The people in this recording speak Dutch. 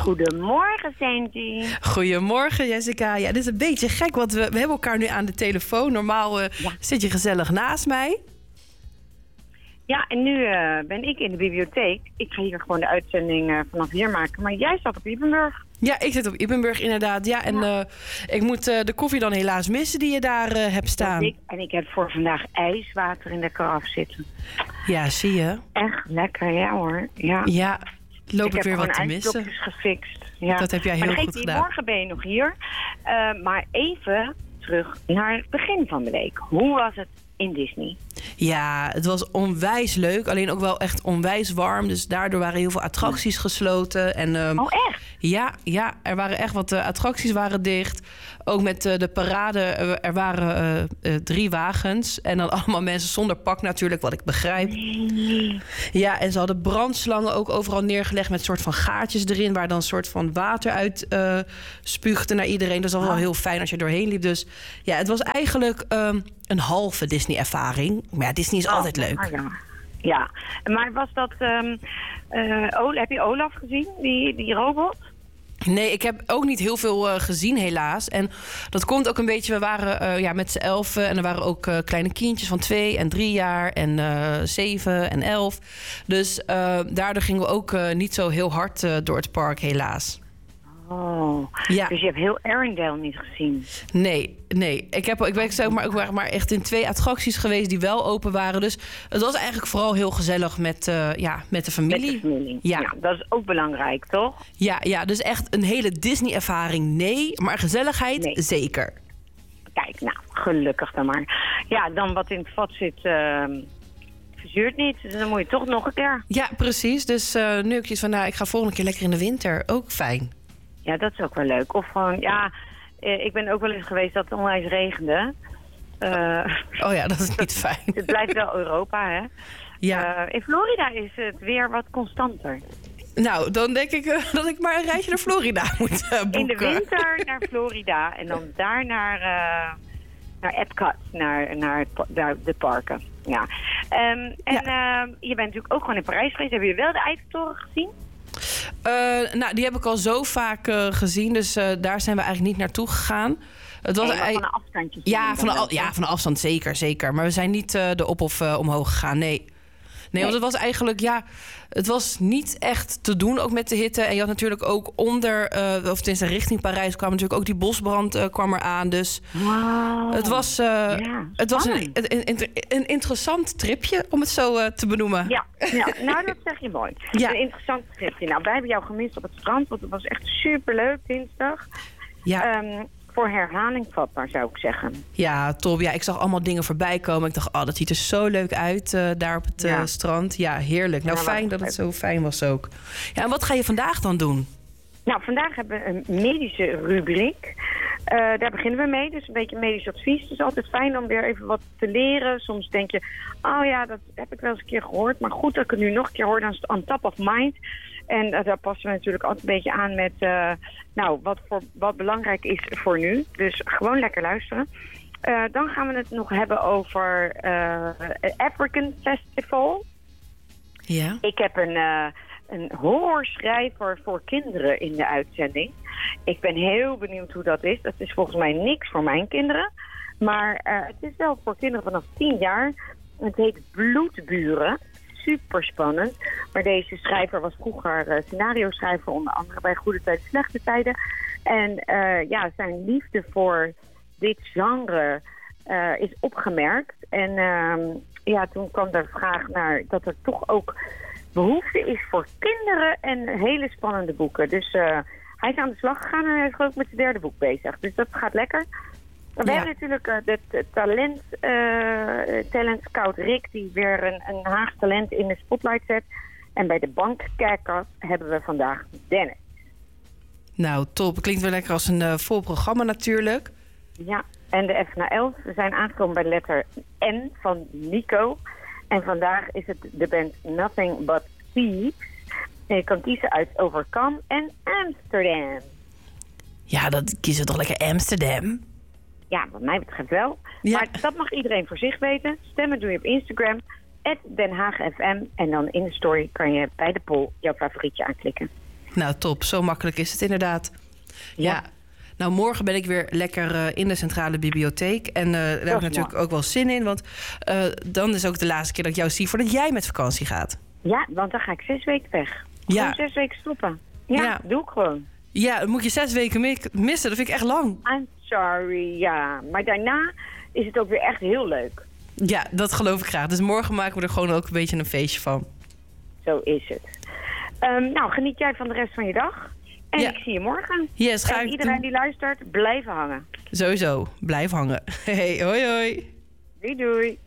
Goedemorgen, Sandy. Goedemorgen, Jessica. Ja, dit is een beetje gek, want we hebben elkaar nu aan de telefoon. Normaal zit je gezellig naast mij. Ja, en nu ben ik in de bibliotheek. Ik ga hier gewoon de uitzending vanaf hier maken. Maar jij zat op Ypenburg. Ja, ik zit op Ypenburg inderdaad. Ja, en ik moet de koffie dan helaas missen die je daar hebt staan. En ik heb voor vandaag ijswater in de karaf zitten. Ja, zie je. Echt lekker, ja hoor. Ja, loop ik weer wat te missen. Ik heb gewoon ijsblokjes gefixt. Ja. Dat heb jij heel goed gedaan. Morgen ben je nog hier. Maar even terug naar het begin van de week. Hoe was het in Disney? Ja, het was onwijs leuk. Alleen ook wel echt onwijs warm. Dus daardoor waren heel veel attracties gesloten. En, oh, echt? Ja, er waren echt wat attracties waren dicht. Ook met de parade. Er waren 3 wagens. En dan allemaal mensen zonder pak natuurlijk, wat ik begrijp. Nee. Ja, en ze hadden brandslangen ook overal neergelegd met soort van gaatjes erin, waar dan een soort van water uit spuugde naar iedereen. Dat was wel heel fijn als je doorheen liep. Dus ja, het was eigenlijk een halve Disney-ervaring. Maar ja, Disney is altijd leuk. Ja, maar was dat... heb je Olaf gezien, die robot? Nee, ik heb ook niet heel veel gezien, helaas. En dat komt ook een beetje... We waren met z'n 11 en er waren ook kleine kindjes van 2 en 3 jaar... en 7 en 11. Dus daardoor gingen we ook niet zo heel hard door het park, helaas. Oh, ja. Dus je hebt heel Arendelle niet gezien? Nee. Ik ben ook maar echt in 2 attracties geweest die wel open waren. Dus het was eigenlijk vooral heel gezellig met de familie. Met de familie. Ja, dat is ook belangrijk, toch? Ja, dus echt een hele Disney-ervaring, nee. Maar gezelligheid, zeker. Kijk, nou, gelukkig dan maar. Ja, dan wat in het vat zit... verzuurt niet, dus dan moet je toch nog een keer. Ja, precies. Dus nu heb ik van, ik ga volgende keer lekker in de winter. Ook fijn. Ja, dat is ook wel leuk. Of gewoon, ik ben ook wel eens geweest dat het onwijs regende. Oh ja, dat is niet fijn. Het blijft wel Europa, hè? Ja. In Florida is het weer wat constanter. Nou, dan denk ik dat ik maar een reisje naar Florida moet boeken. In de winter naar Florida en dan daar naar Epcot, naar de parken. Ja. Je bent natuurlijk ook gewoon in Parijs geweest. Heb je wel de Eiffeltoren gezien? Die heb ik al zo vaak gezien. Dus daar zijn we eigenlijk niet naartoe gegaan. Het was van een afstandje. Van een afstand zeker. Maar we zijn niet de op of omhoog gegaan, nee. Nee, want het was eigenlijk, het was niet echt te doen ook met de hitte. En je had natuurlijk ook of tenminste richting Parijs kwam natuurlijk ook die bosbrand kwam eraan. Dus het was, het was een interessant tripje, om het zo te benoemen. Ja, nou dat zeg je mooi. Ja. Een interessant tripje. Nou, wij hebben jou gemist op het strand, want het was echt superleuk dinsdag. Ja. Voor herhaling vatbaar, zou ik zeggen. Ja, top. Ja, ik zag allemaal dingen voorbij komen. Ik dacht, dat ziet er zo leuk uit daar op het strand. Ja, heerlijk. Nou, fijn dat het zo fijn was ook. Ja, en wat ga je vandaag dan doen? Nou, vandaag hebben we een medische rubriek. Daar beginnen we mee. Dus een beetje medisch advies. Het is altijd fijn om weer even wat te leren. Soms denk je, dat heb ik wel eens een keer gehoord. Maar goed dat ik het nu nog een keer hoor, dan is het on top of mind. En daar passen we natuurlijk altijd een beetje aan met wat belangrijk is voor nu. Dus gewoon lekker luisteren. Dan gaan we het nog hebben over het African Festival. Ja. Ik heb een horrorschrijver voor kinderen in de uitzending. Ik ben heel benieuwd hoe dat is. Dat is volgens mij niks voor mijn kinderen. Maar het is wel voor kinderen vanaf 10 jaar. Het heet Bloedburen. Super spannend. Maar deze schrijver was vroeger scenario-schrijver, onder andere bij Goede Tijden, Slechte Tijden. En zijn liefde voor dit genre is opgemerkt. En toen kwam er vraag naar dat er toch ook behoefte is voor kinderen en hele spannende boeken. Dus hij is aan de slag gegaan en hij is ook met zijn 3e boek bezig. Dus dat gaat lekker. We hebben natuurlijk de talent scout Rick, die weer een Haags talent in de spotlight zet. En bij de bankkijkers hebben we vandaag Dennis. Nou, top. Klinkt wel lekker als een vol programma natuurlijk. Ja, en de F na 11. We zijn aangekomen bij de letter N van Nico. En vandaag is het de band Nothing But Thieves. En je kan kiezen uit Overcome en Amsterdam. Ja, dat kiezen we toch lekker Amsterdam? Ja, wat mij betreft wel. Ja. Maar dat mag iedereen voor zich weten. Stemmen doe je op Instagram, @Den Haag FM. En dan in de story kan je bij de poll jouw favorietje aanklikken. Nou, top. Zo makkelijk is het inderdaad. Ja. Nou, morgen ben ik weer lekker in de Centrale Bibliotheek. En daar heb ik natuurlijk ook wel zin in. Want dan is ook de laatste keer dat ik jou zie voordat jij met vakantie gaat. Ja, want dan ga ik 6 weken weg. Gewoon 6 weken stoppen. Ja, doe ik gewoon. Ja, dan moet je 6 weken missen. Dat vind ik echt lang. I'm sorry, ja. Maar daarna is het ook weer echt heel leuk. Ja, dat geloof ik graag. Dus morgen maken we er gewoon ook een beetje een feestje van. Zo is het. Nou, geniet jij van de rest van je dag. En ik zie je morgen. Yes, ga en iedereen die luistert, blijven hangen. Sowieso, blijf hangen. Hey, hoi hoi. Doei doei.